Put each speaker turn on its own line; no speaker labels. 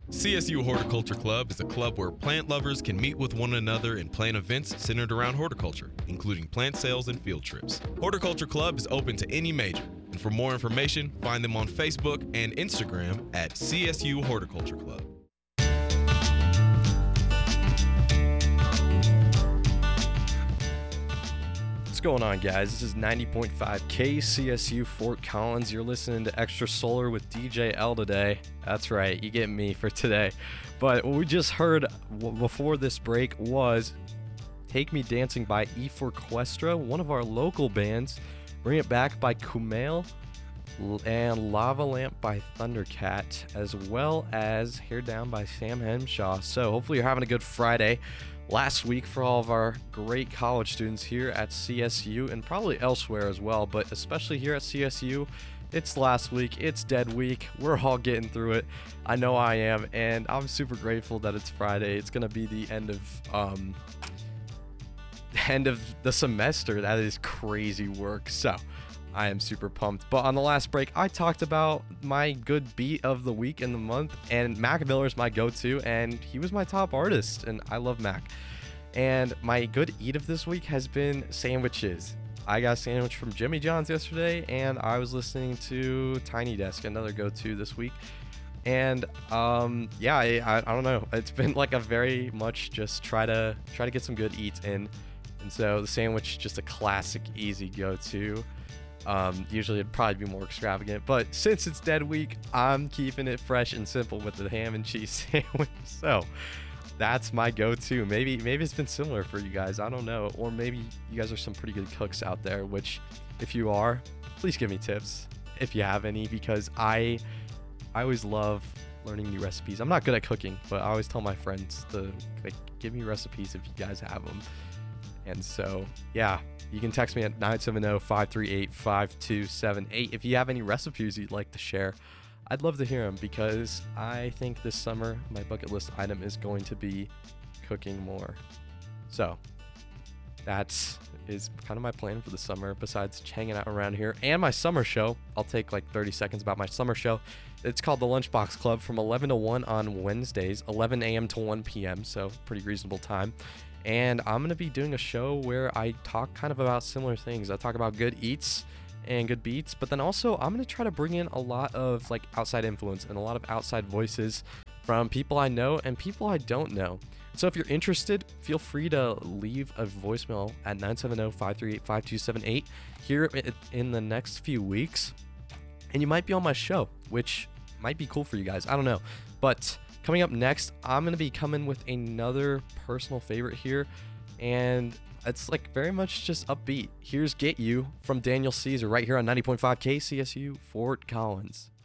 CSU Horticulture Club is a club where plant lovers can meet with one another and plan events centered around horticulture, including plant sales and field trips. Horticulture Club is open to any major, and for more information, find them on Facebook and Instagram at CSU Horticulture Club.
What's going on, guys? This is 90.5 KCSU Fort Collins. You're listening to Extra Solar with DJ L today. That's right, you get me for today. But what we just heard before this break was Take Me Dancing by E4questra, one of our local bands. Bring It Back by Kumail, and Lava Lamp by Thundercat, as well as Hair Down by Sam Henshaw. So hopefully you're having a good Friday. Last week for all of our great college students here at CSU and probably elsewhere as well, but especially here at CSU, it's last week, it's dead week, we're all getting through it. I know I am, and I'm super grateful that it's Friday. It's gonna be the end of the semester. That is crazy work, so I am super pumped. But on the last break, I talked about my good beat of the week and the month, and Mac Miller is my go-to, and he was my top artist, and I love Mac. And my good eat of this week has been sandwiches. I got a sandwich from Jimmy John's yesterday, and I was listening to Tiny Desk, another go-to this week. And yeah, I don't know. It's been like a very much just try to get some good eats in, and so the sandwich just a classic, easy go-to. Usually it'd probably be more extravagant, but since it's dead week, I'm keeping it fresh and simple with the ham and cheese sandwich. So that's my go-to. Maybe it's been similar for you guys. I don't know. Or maybe you guys are some pretty good cooks out there, which if you are, please give me tips if you have any, because I always love learning new recipes. I'm not good at cooking, but I always tell my friends to give me recipes if you guys have them. And so, yeah, you can text me at 970-538-5278 if you have any recipes you'd like to share. I'd love to hear them, because I think this summer my bucket list item is going to be cooking more. So that is kind of my plan for the summer, besides hanging out around here and my summer show. I'll take like 30 seconds about my summer show. It's called the Lunchbox Club, from 11 to 1 on Wednesdays, 11 a.m. to 1 p.m., so pretty reasonable time. And I'm going to be doing a show where I talk kind of about similar things. I talk about good eats and good beats, but then also I'm going to try to bring in a lot of like outside influence and a lot of outside voices from people I know and people I don't know. So if you're interested, feel free to leave a voicemail at 970-538-5278 here in the next few weeks, and you might be on my show, which might be cool for you guys. I don't know. But coming up next, I'm going to be coming with another personal favorite here, and it's like very much just upbeat. Here's Get You from Daniel Caesar right here on 90.5 KCSU Fort Collins.